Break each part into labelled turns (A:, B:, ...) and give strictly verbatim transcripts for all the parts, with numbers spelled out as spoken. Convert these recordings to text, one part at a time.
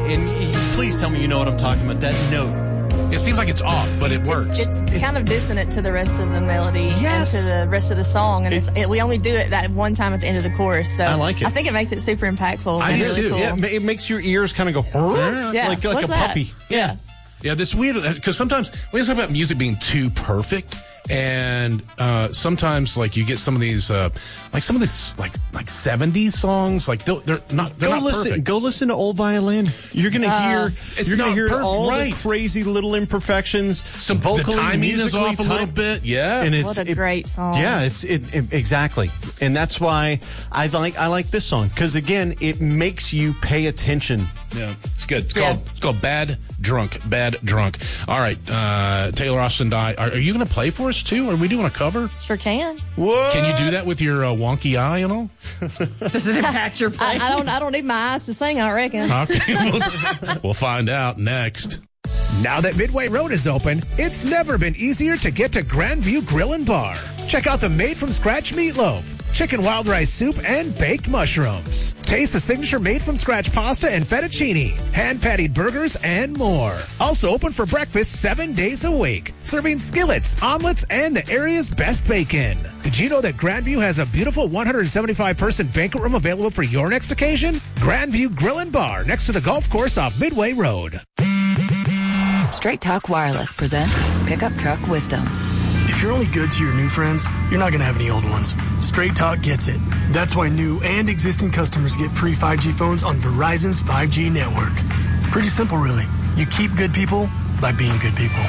A: and y- please tell me you know what I'm talking about. That note.
B: It seems like it's off, but it works.
C: It's, it's, it's kind of dissonant to the rest of the melody
A: yes.
C: and to the rest of the song. And it, it's, it, we only do it that one time at the end of the chorus. So
A: I like it.
C: I think it makes it super impactful.
B: I
C: and
B: do
C: really
B: too.
C: Cool.
A: Yeah, it makes your ears kind of go,
C: yeah.
A: like, like
C: What's
A: a
C: that?
A: puppy.
C: Yeah.
B: Yeah, this weird, because sometimes we talk about music being too perfect, and uh, sometimes like you get some of these, uh, like some of these like like seventies songs, like they're, they're not they're
A: Go
B: not
A: listen.
B: perfect.
A: Go listen to Old Violin. You're gonna
C: Uh,
A: hear.
B: It's
A: You're gonna
B: not
A: hear
B: perfect,
A: all
B: right.
A: the crazy little imperfections.
B: Some
A: vocally,
B: the timing is
A: musically,
B: off a little
A: time-
B: bit, yeah.
A: And it's
C: What a
A: it-
C: great song.
A: Yeah, it's it, it exactly, and that's why I like I like this song because again, it makes you pay attention.
B: Yeah, it's good. It's
C: Yeah.
B: called it's called Bad Drunk. Bad Drunk. All right, uh, Taylor Austin Die. Are, are you going to play for us too? Are we doing a cover?
C: Sure can.
A: What?
B: Can you do that with your uh, wonky eye and all?
D: Does it impact your play?
C: I, I don't. I don't need my eyes to sing. I reckon.
B: Okay, we'll, we'll find out next.
E: Now that Midway Road is open, it's never been easier to get to Grandview Grill and Bar. Check out the made-from-scratch meatloaf, chicken wild rice soup, and baked mushrooms. Taste the signature made-from-scratch pasta and fettuccine, hand-patted burgers, and more. Also open for breakfast seven days a week, serving skillets, omelets, and the area's best bacon. Did you know that Grandview has a beautiful one hundred seventy-five person banquet room available for your next occasion? Grandview Grill and Bar, next to the golf course off Midway Road.
F: Straight Talk Wireless presents Pickup Truck Wisdom.
G: If you're only good to your new friends, you're not going to have any old ones. Straight Talk gets it. That's why new and existing customers get free five G phones on Verizon's five G network. Pretty simple, really. You keep good people by being good people.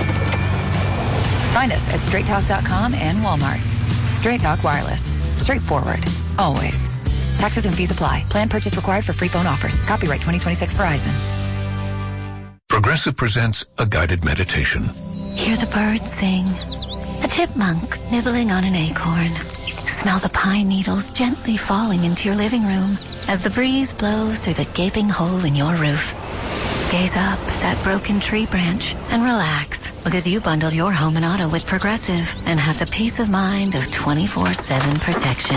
F: Find us at straight talk dot com and Walmart. Straight Talk Wireless. Straightforward. Always. Taxes and fees apply. Plan purchase required for free phone offers. Copyright twenty twenty-six Verizon.
H: Progressive presents a guided meditation.
I: Hear the birds sing. A chipmunk nibbling on an acorn. Smell the pine needles gently falling into your living room as the breeze blows through the gaping hole in your roof. Gaze up at that broken tree branch and relax because you bundled your home and auto with Progressive and have the peace of mind of twenty-four seven protection.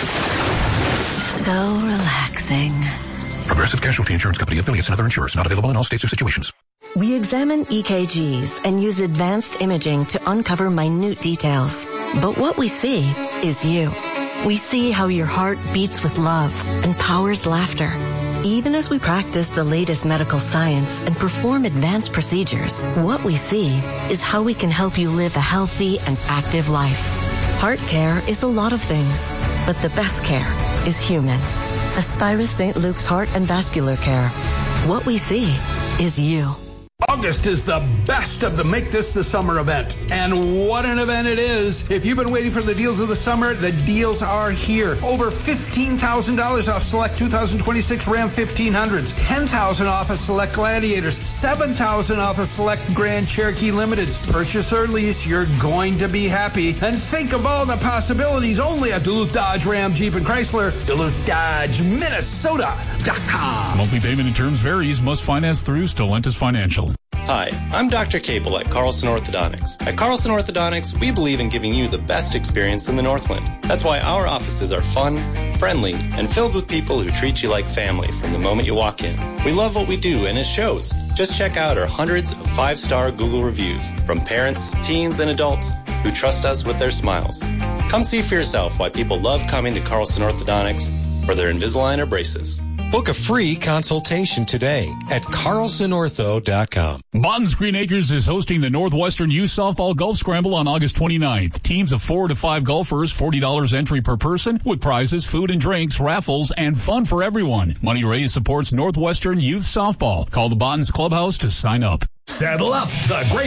I: So relaxing.
H: Progressive Casualty Insurance Company, affiliates, and other insurers. Not available in all states or situations.
J: We examine E K Gs and use advanced imaging to uncover minute details. But what we see is you. We see how your heart beats with love and powers laughter. Even as we practice the latest medical science and perform advanced procedures, what we see is how we can help you live a healthy and active life. Heart care is a lot of things, but the best care is human. Aspirus Saint Luke's Heart and Vascular Care. What we see is you.
K: August is the best of the Make This the Summer event. And what an event it is. If you've been waiting for the deals of the summer, the deals are here. Over fifteen thousand dollars off select two thousand twenty-six Ram fifteen hundreds, ten thousand dollars off of select Gladiators, seven thousand dollars off of select Grand Cherokee Limiteds. Purchase or lease, you're going to be happy. And think of all the possibilities only at Duluth Dodge Ram Jeep and Chrysler, Duluth Dodge Minnesota dot com.
L: Monthly payment and terms varies. Must finance through Stellantis Financial.
M: Hi, I'm Doctor Cable at Carlson Orthodontics. At Carlson Orthodontics, we believe in giving you the best experience in the Northland. That's why our offices are fun, friendly, and filled with people who treat you like family from the moment you walk in. We love what we do, and it shows. Just check out our hundreds of five-star Google reviews from parents, teens, and adults who trust us with their smiles. Come see for yourself why people love coming to Carlson Orthodontics for their Invisalign or braces.
N: Book a free consultation today at carlson ortho dot com.
L: Bonds Green Acres is hosting the Northwestern Youth Softball Golf Scramble on August twenty-ninth. Teams of four to five golfers, forty dollars entry per person, with prizes, food and drinks, raffles, and fun for everyone. Money raised supports Northwestern Youth Softball. Call the Bonds Clubhouse to sign up.
E: Saddle up. The great